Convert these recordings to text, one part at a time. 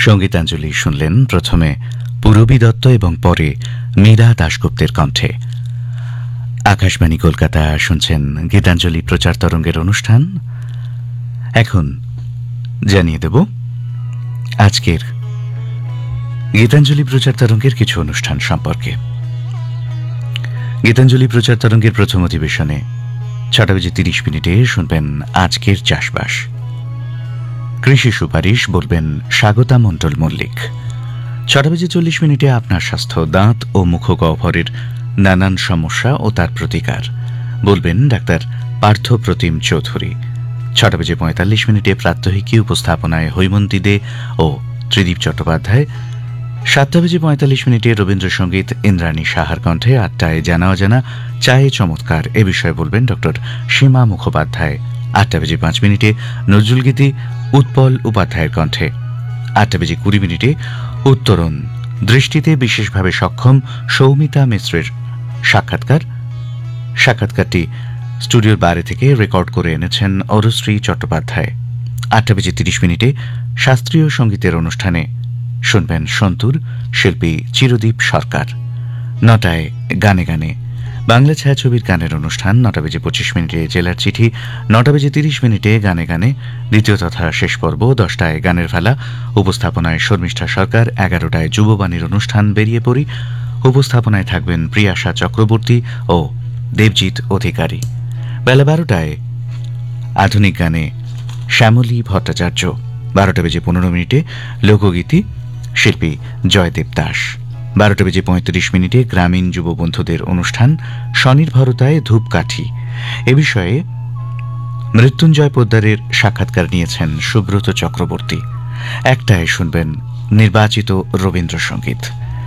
সঙ্গীতাঞ্জলি শুনলেন প্রথমে পূরবী দত্ত এবং পরে মীরা দাশগুপ্তের কণ্ঠে। আকাশবাণী কলকাতা শুনছেন গীতাঞ্জলি প্রচার তরঙ্গের অনুষ্ঠান। এখন জানিয়ে দেব আজকের গীতাঞ্জলি প্রচার তরঙ্গের কিছু অনুষ্ঠান সম্পর্কে। গীতাঞ্জলি প্রচার তরঙ্গের প্রথম অধিবেশনে 6:30 শুনবেন আজকের চাষবাস। কৃষি সুপারিশ বলবেন স্বাগতা মণ্ডল মল্লিক। 6:40 আপনার স্বাস্থ্য, দাঁত ও মুখগহ্বরের নানান সমস্যা ও তার প্রতিকার বলবেন ডাক্তার পার্থ প্রতিম চৌধুরী। 6:45 প্রাত্যহিকী উপস্থাপনায় হৈমন্তী দে ও ত্রিদীপ চট্টোপাধ্যায়। 7:45 রবীন্দ্রসঙ্গীত ইন্দ্রাণী সাহার কণ্ঠে। 8টায় জানা অজানা চায়ে চমৎকার এ বিষয়ে বলবেন ডক্টর সীমা মুখোপাধ্যায়। 8:05 নজরুলগীতি উৎপল উপাধ্যায়ের কণ্ঠে। 8:20 উত্তরণ দৃষ্টিতে বিশেষভাবে সক্ষম সৌমিতা মিশ্রের সাক্ষাৎকারটি স্টুডিওর বাইরে থেকে রেকর্ড করে এনেছেন অরুশ্রী চট্টোপাধ্যায়। 8:30 শাস্ত্রীয় সঙ্গীতের অনুষ্ঠানে শুনবেন সন্তুর, শিল্পী চিরদীপ সরকার। 9টায় গানে গানে বাংলা ছায়াছবির গানের অনুষ্ঠান। 9:25 জেলার চিঠি। 9:30 গানে গানে দ্বিতীয় তথা শেষ পর্ব। 10টায় গানের ভালা, উপস্থাপনায় শর্মিষ্ঠা সরকার। 11টায় যুববাণীর অনুষ্ঠান বেরিয়ে পড়ি, উপস্থাপনায় থাকবেন প্রিয়াশা চক্রবর্তী ও দেবজিৎ অধিকারী। বেলা 12টায় আধুনিক গানে শ্যামলী ভট্টাচার্য। 12:15 লোকগীতি, শিল্পী জয়দেব দাস। 12:35 গ্রামীণ যুববন্ধুদের অনুষ্ঠান স্বনির্ভরতায় ধূপকাঠি এ বিষয়ে মৃত্যুঞ্জয় পোদ্দারের সাক্ষাৎকার নিয়েছেন সুব্রত চক্রবর্তী। 1টায় শুনবেন নির্বাচিত রবীন্দ্রসঙ্গীত।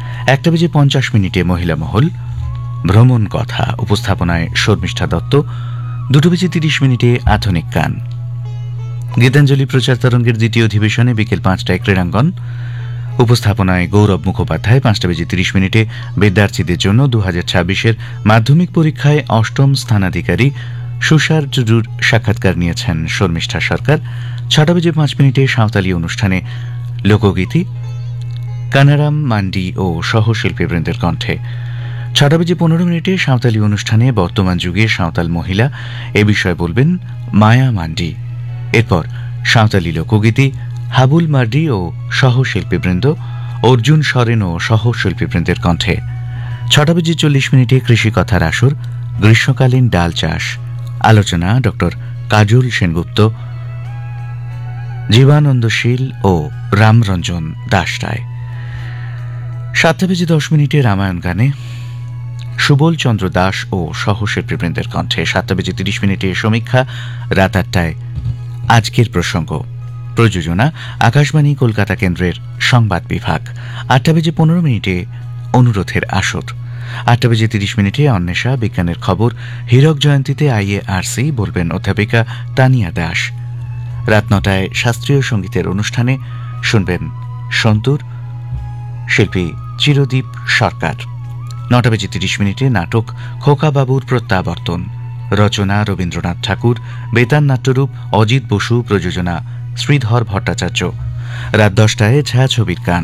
1:50 মহিলা মহল, ভ্রমণ কথা, উপস্থাপনায় শর্মিষ্ঠা দত্ত। 2:30 আধুনিক গান। গীতাঞ্জলি প্রচার তরঙ্গের দ্বিতীয় অধিবেশনে বিকেল 5টায় ক্রীড়াঙ্গন, উপস্থাপনায় গৌরব মুখোপাধ্যায়। 5:30 বিদ্যার্থীদের জন্য 2026 মাধ্যমিক পরীক্ষায় অষ্টম স্থানাধিকারী সুষার টুডুর সাক্ষাৎকার নিয়েছেন শর্মিষ্ঠা সরকার। 6:05 সাঁওতালি অনুষ্ঠানে লোকগীতি, কানারাম মান্ডি ও সহশিল্পীবৃন্দের কণ্ঠে। 6:15 সাঁওতালি অনুষ্ঠানে বর্তমান যুগে সাঁওতাল মহিলা এ বিষয়ে বলবেন মায়া মান্ডি। এরপর সাঁওতালি লোকগীতি, হাবুল মার্ডি ও সহশিল্পীবৃন্দ, অর্জুন সরেন ও সহশিল্পীবৃন্দের কণ্ঠে। 6:40 কৃষি কথার আসর, গ্রীষ্মকালীন ডাল চাষ, আলোচনা ডক্টর কাজল সেনগুপ্ত, জীবানন্দশীল ও রামরঞ্জন দাস রায়। 7:10 রামায়ণ গানে সুবল চন্দ্র দাস ও সহশিল্পীবৃন্দের কণ্ঠে। 7:30 সমীক্ষা। রাত 8টায় আজকের প্রসঙ্গ, প্রযোজনা আকাশবাণী কলকাতা কেন্দ্রের সংবাদ বিভাগ। 8:15 অনুরোধের আসর। 8:30 অন্বেষা বিজ্ঞানের খবর, হীরক জয়ন্তীতে IARC বলবেন অধ্যাপিকা তানিয়া দাস। রাত 9টায় শাস্ত্রীয় সঙ্গীতের অনুষ্ঠানে শুনবেন সন্তুর, শিল্পী চিরদীপ সরকার। 9:30 নাটক খোকা বাবুর প্রত্যাবর্তন, রচনা রবীন্দ্রনাথ ঠাকুর, বেতার নাট্যরূপ অজিত বসু, প্রযোজনা শ্রীধর ভট্টাচার্য। রাত 10টায় ছায়াছবির গান।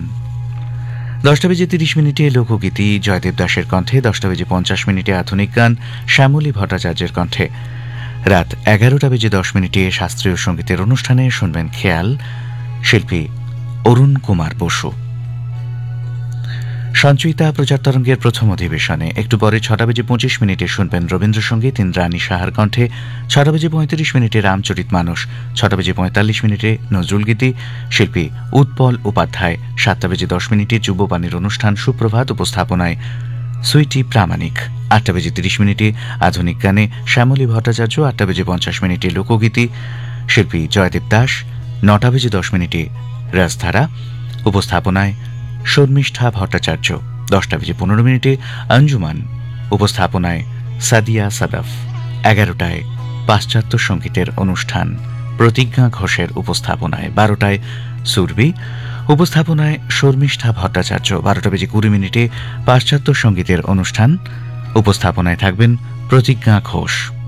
10:30 লোকগীতি জয়দেব দাসের কণ্ঠে। 10:50 আধুনিক গান শ্যামলী ভট্টাচার্যের কণ্ঠে। রাত 11:10 শাস্ত্রীয় সঙ্গীতের অনুষ্ঠানে শুনবেন খেয়াল, শিল্পী অরুণ কুমার বসু। সঞ্চয়িতা প্রচার তরঙ্গের প্রথম অধিবেশনে একটু পরে 6:25 শুনবেন রবীন্দ্রসঙ্গীত ইন্দ্রাণী সাহার কণ্ঠে। 6:35 রামচরিত মানস। 6:45 নজরুলগীতি, শিল্পী উৎপল উপাধ্যায়। 7:10 যুববাণীর অনুষ্ঠান সুপ্রভাত, উপস্থাপনায় সুইটি প্রামাণিক। 8:30 আধুনিক গানে শ্যামলী ভট্টাচার্য। 8:50 লোকগীতি, শিল্পী জয়দেব দাস। 9:10 রাজধারা, উপস্থাপনায় শর্মিষ্ঠা ভট্টাচার্য। 10:15 অঞ্জুমান, উপস্থাপনায় সাদিয়া সাদাফ। 11টায় পাশ্চাত্য সঙ্গীতের অনুষ্ঠান, প্রতিজ্ঞা ঘোষের উপস্থাপনায়। 12টায় সুরভি, উপস্থাপনায় শর্মিষ্ঠা ভট্টাচার্য। 12:20 পাশ্চাত্য সঙ্গীতের অনুষ্ঠান, উপস্থাপনায় থাকবেন প্রতিজ্ঞা ঘোষ।